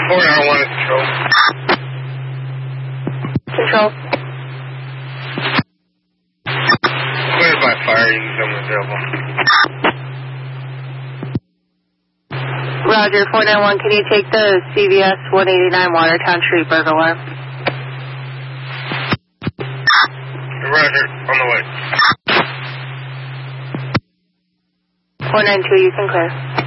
491 is control. Control. Cleared by fire, you can come available. Roger, 491, can you take the CVS 189 Watertown Street burglar alarm? Roger, on the way. 492, you can clear.